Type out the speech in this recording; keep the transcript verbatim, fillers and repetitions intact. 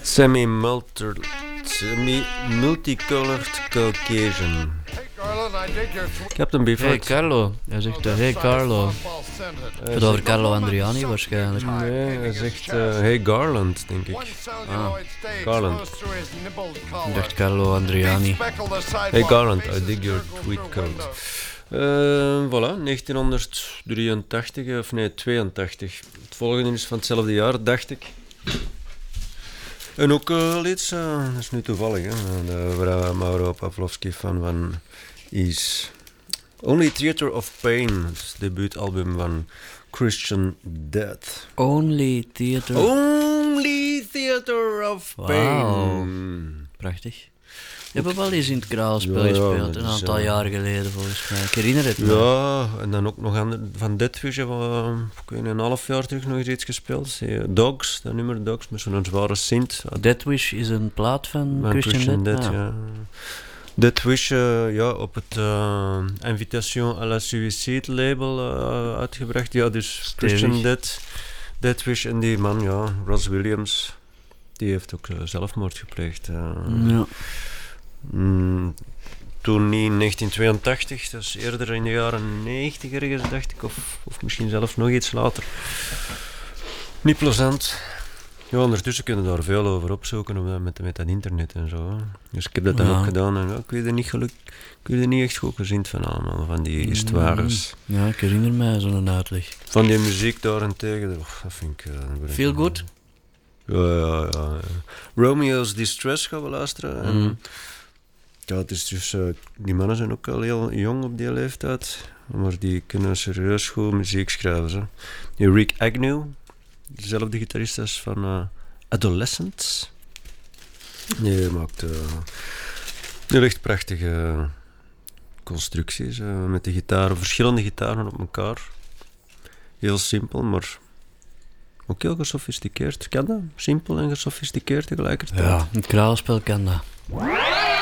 Semi-multi- Semi-multicolored Caucasian. Captain Hey Beefheart. Carlo. Hij zegt uh, hey Carlo. Het over Carlo Andriani waarschijnlijk. Nee, hij zegt uh, hey Garland, denk ik. Ah, Garland. ik dacht Carlo Andriani. Hey Garland, I dig your tweetcode. Uh, voilà, negentien drieëntachtig, of nee, tweeëntachtig. Het volgende is van hetzelfde jaar, dacht ik. En ook uh, al iets, uh, dat is nu toevallig, hè, uh, waar Mauro Pavlovsky fan van is. Only Theater of Pain, het debuutalbum van Christian Death. Only Theater. Only Theater of Pain. Wow. Prachtig. Je hebt wel eens in het Kraalspel Ja, ja, gespeeld, dat een is, aantal uh, jaar geleden volgens mij. Ik herinner het me. Ja, en dan ook nog aan, van Deadfish hebben we, ik weet niet, een half jaar terug nog eens iets gespeeld. Dogs, dat nummer Dogs, met zo'n zware synth. Death Wish is een plaat van Van Christian, Christian Death. Death, Ah. ja. Deathwish, uh, ja, op het uh, Invitation à la Suicide label uh, uitgebracht. Ja, dus Stevig. Christian Death, Deathwish en die man, ja, Ross Williams, die heeft ook uh, zelfmoord gepleegd. Uh, Ja. mm, toen niet in negentien tweeëntachtig, dat is eerder in de jaren negentig ergens, dacht ik, of, of misschien zelfs nog iets later. Niet plezant. Ja, ondertussen kunnen we daar veel over opzoeken omdat met, met dat internet en zo. Hè. Dus ik heb dat dan Ja. ook gedaan en ja, ik weet er niet geluk, ik weet er niet echt goed gezien van allemaal, van die histoires. Ja, ik herinner mij zo'n uitleg. Van die muziek daarentegen, oh, dat vind ik... Uh, Feel good? Ja, ja, ja, ja. Romeo's Distress gaan we luisteren. En, Mm. ja, het is dus, uh, die mannen zijn ook al heel jong op die leeftijd, maar die kunnen serieus goed muziek schrijven. Zo. Die Rick Agnew, dezelfde gitarist als van uh, Adolescents. Die maakt uh, heel echt prachtige constructies uh, met de gitaren, verschillende gitaren op elkaar. Heel simpel, maar ook heel gesofisticeerd. Kan dat? Simpel en gesofisticeerd tegelijkertijd. Ja, het Kraalspel kan dat.